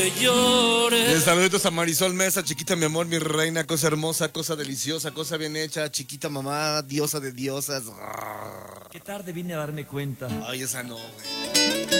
Saluditos a Marisol Mesa, chiquita mi amor, mi reina, cosa hermosa, cosa deliciosa, cosa bien hecha, chiquita mamá, diosa de diosas. Qué tarde vine a darme cuenta. Ay, esa no, güey.